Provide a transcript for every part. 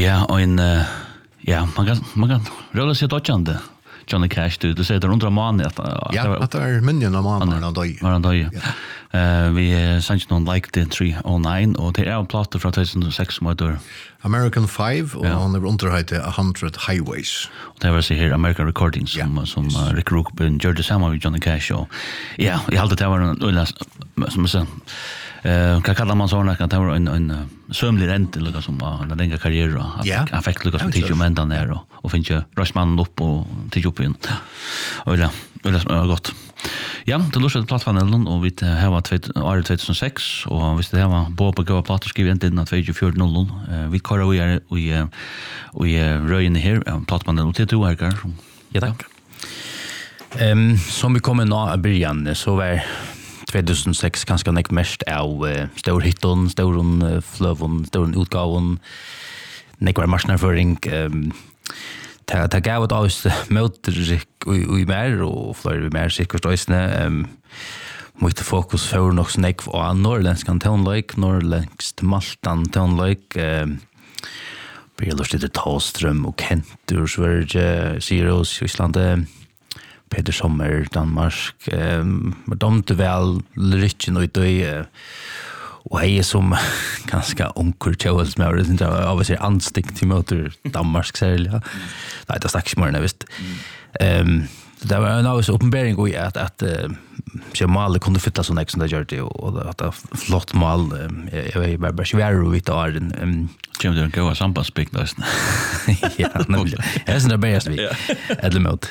Ja, och man kan rulla sig dotjande. Johnny Cash, du säger det runt romanen att att det är minnen av mannen av dag. Var dag. Vi sanns någon like the 309 och det är en platta från 2006 motor American 5 och on the underhite 100 highways. Det var så här American Recordings som Rick Rubin, George Samuel, Johnny Cash och ja, jag hade det var en som så kan kalla man såna kan det var en sömlig rent eller som en lång karriär och han fick lucka som tidigt men där och finns ju Rushman upp och tidigt upp igen. Och ja, det är gott. Ja, det låter plattformen och vi har 2006 och visst det var på gå platt skriva in den 2400. Vi kör vi röjen här plattformen och till här. Ja tack. Som vi kommer nå början så var 2006 ganska mycket mest av storhitton, flövon, utgåvan, nekvar marknadsföring ta gav det aus motorik och mer och fler mer säkert ösne mycket fokus för nog snack och norrländsk town like norrländsk maltan town like Brilust det Talström och Kentur Sverige Zeros Island Peter Sommer Danmark men de väl rycken och det och är som ganska onkel Charles Maurer inte av sig anstick till motor Danmark sälja. Nej, det stack smörna visst. Det var en av så uppenbarelse går att Jamal kunde fylla så nästa gör det och att flott mal jag bara svär ut av den Jim det går sampa speak där. Ja, nämligen. Det är det bästa vi. Edlemot.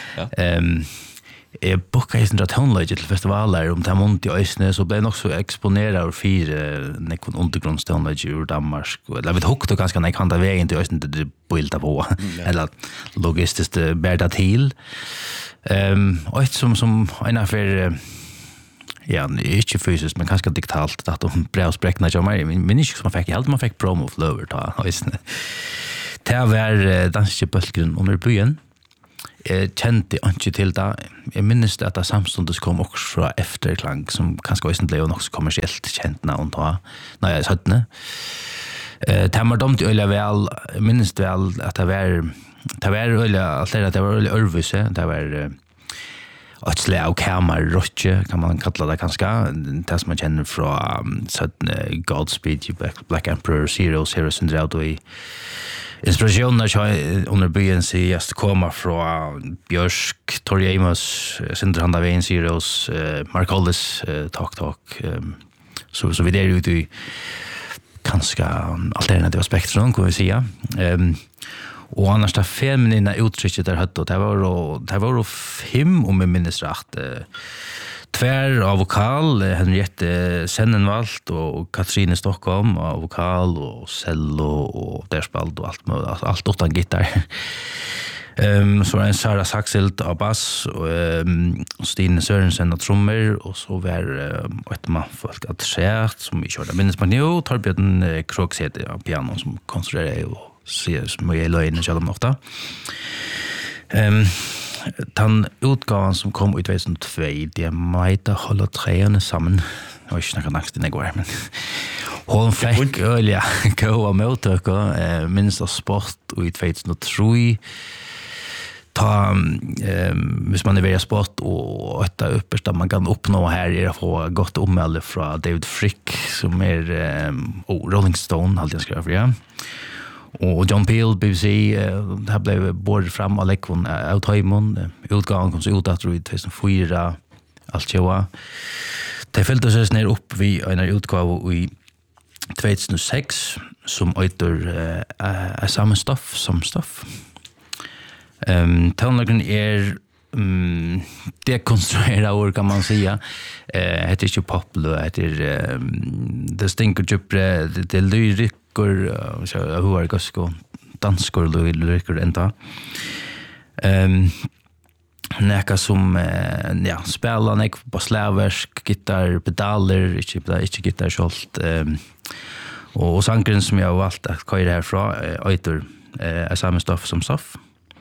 Bokade sin tonlage till festivaler om Tamont i Ösne så blev också exponerad för nekon undergrundstonlage ur Danmark och jag vet hukt och ganska när kan ta vägen till Ösne det bilda på eller logistiskt bärda till och som en affär ja, inte fysiskt men ganska digitalt att de brevspräckna jag men inte som man fick promo flower ta Ösne det var danske bölken under byen kjente ikke til det. Jeg minnes det at det samstundes kom også fra Efterklang, som kanskje også ble nok så kommersielt kjent navn da. Nei, jeg satt det. Det var dumt øyelig vel, jeg minnes det vel at det var øyelig, alt det var øyelig ørvise, det var et slag av kamer, rotje, kan man kalla det kanskje, det som man kjenner fra Godspeed, Black Emperor, Zeros Syndrome, og inspirationen under byen just komma från Björsk, Torje Amos, Sindre Handavein, Zeros, Mark Hollis, Talk. Så vi där ute i ganska alternativa spektrum kan vi säga. Och annars det feminina uttrycket där hade det var 5 om jag minns rätt. Tvär av vokal, Henriette Sennenwald och Katrine Stockholm av vokal och cello och derspalt och allt utan gitarr. Så var en Sara Saxild av bass och Stine Sørensen av trommer och så var ett man folk att säga som vi körde minns på nu Torbjörn Krogsede av piano som konstruerade och ser som jag löjner själv ofta. Den utgaven som kom i 2002, det måtte holde treene sammen. Jeg har ikke snakket næst i går, men hun fikk øyelig gode møttøkker, minst av sport i 2003. Hvis man er sport og etter upperst, man kan oppnå her å få godt ommelde fra David Frick, som Rolling Stone, alltid jeg skrev for, ja. Och John Peel, BBC, det här blev bordet fram av lekvån av Taimon. Utgången kom så ut att i 2004, allt tjoa. Det fyllde sig ner upp vid en utgång i 2006 som heter samma stoff som stoff. Tonlagen dekonstruerad ord kan man säga. Det är inte poplar, det stinker djupare, det är lyrik så hur är det danskor lyriker ända. Näka som spelar nek på slaversk, gitarr, pedaler, inte gitarr skolt. Och sångaren som jag har valt att köra härifrån heter samma stoff som stoff.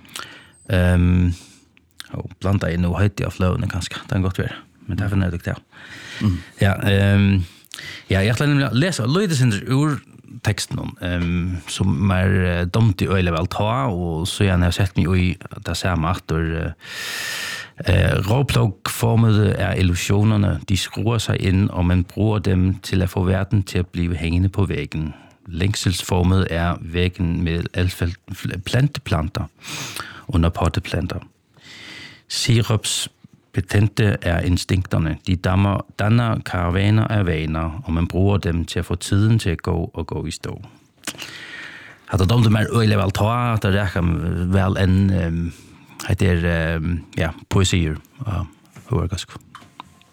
Och blanda in och höjt av flowen kanske. Det är gott ver. Men det är för nödigt ja. Ja, jag skulle läsa lite sen ur texten som dumt i øyla vel ta, og så jeg har sett meg i det samme aktor råplogformede illusionerne, de skruer sig ind, og man bruger dem til at få verden til at blive hængende på væggen. Længselsformet væggen med planteplanter under potteplanter. Sirups betændte instinkterne. De danner karavaner af vaner, og man bruger dem til at få tiden til at gå og gå i stå. Hadde dumt mer øyelig vel ta, det rækker vel en poesier og høyergask.